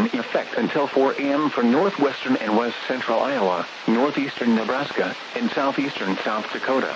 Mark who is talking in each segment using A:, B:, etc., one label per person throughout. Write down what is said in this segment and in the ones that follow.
A: effect until 4 a.m. for northwestern and west central Iowa, northeastern Nebraska, and southeastern South Dakota.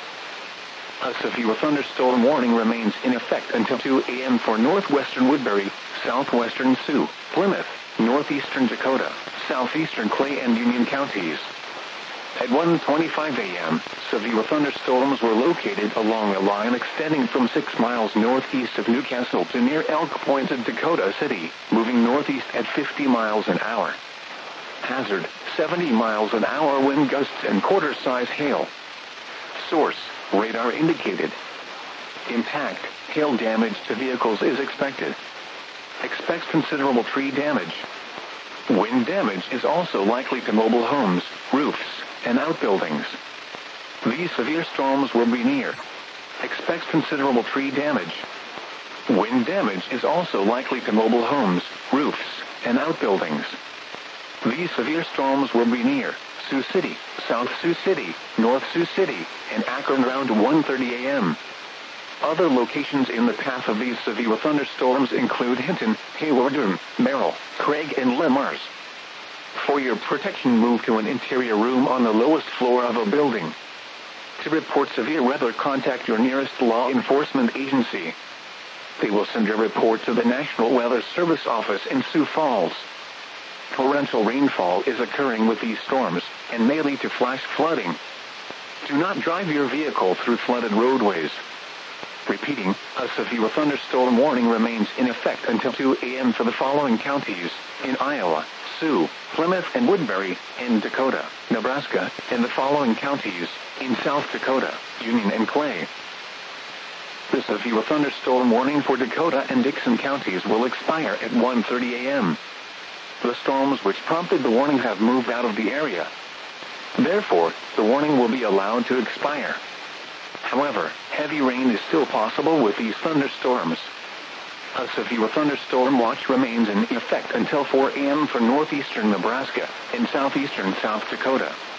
A: A severe thunderstorm warning remains in effect until 2 a.m. for northwestern Woodbury, southwestern Sioux, Plymouth, northeastern Dakota, southeastern Clay and Union counties. At 1:25 a.m., severe thunderstorms were located along a line extending from 6 miles northeast of Newcastle to near Elk Point in Dakota City, moving northeast at 50 miles an hour. Hazard, 70 miles an hour wind gusts and quarter-size hail. Source, radar indicated. Impact, hail damage to vehicles is expected. Expects considerable tree damage. Wind damage is also likely to mobile homes, roofs, and outbuildings. These severe storms will be near. Expects considerable tree damage. Wind damage is also likely to mobile homes, roofs, and outbuildings. These severe storms will be near Sioux City, South Sioux City, North Sioux City, and Akron around 1:30 a.m. Other locations in the path of these severe thunderstorms include Hinton, Hawarden, Merrill, Craig, and Le Mars. For your protection, move to an interior room on the lowest floor of a building. To report severe weather, contact your nearest law enforcement agency. They will send your report to the National Weather Service office in Sioux Falls. Torrential rainfall is occurring with these storms, and may lead to flash flooding. Do not drive your vehicle through flooded roadways. Repeating, a severe thunderstorm warning remains in effect until 2 a.m. for the following counties in Iowa, Sioux, Plymouth and Woodbury, and Dakota, Nebraska, and the following counties in South Dakota, Union and Clay. The severe thunderstorm warning for Dakota and Dixon counties will expire at 1:30 a.m. The storms which prompted the warning have moved out of the area. Therefore, the warning will be allowed to expire. However, heavy rain is still possible with these thunderstorms. A severe thunderstorm watch remains in effect until 4 a.m. for northeastern Nebraska and southeastern South Dakota.